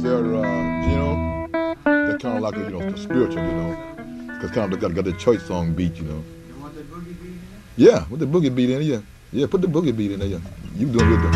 they're kind of like a spiritual, because kind of got the church song beat, You want that boogie beat in Yeah, with the boogie beat in it, yeah. Yeah, put the boogie beat in there, yeah. You doing good though.